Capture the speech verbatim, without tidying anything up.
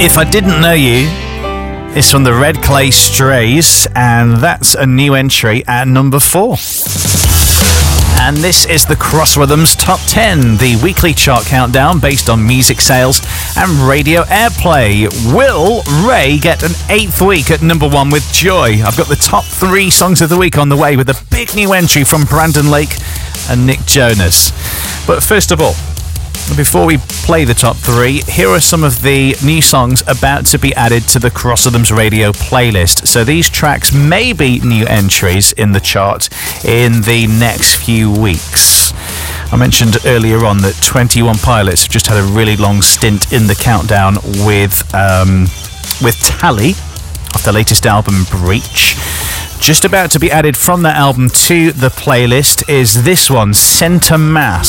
If I Didn't Know You is from the Red Clay Strays, and that's a new entry at number four. And this is the Cross Rhythms Top ten, the weekly chart countdown based on music sales and radio airplay. Will Ray get an eighth week at number one with Joy? I've got the top three songs of the week on the way with a big new entry from Brandon Lake and Nick Jonas. But first of all, before we play the top three, here are some of the new songs about to be added to the Cross Rhythms radio playlist. So these tracks may be new entries in the chart in the next few weeks. I mentioned earlier on that twenty-one Pilots have just had a really long stint in the countdown with um, with Tally off their latest album Breach. Just about to be added from that album to the playlist is this one, Centre Mass.